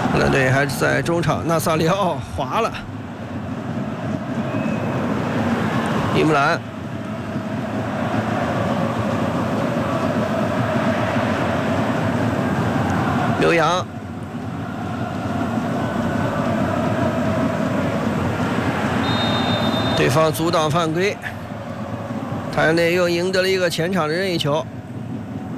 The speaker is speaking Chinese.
荷兰队还是在中场，纳萨里奥滑了，伊姆兰。刘洋，对方阻挡犯规，太阳队又赢得了一个前场的任意球。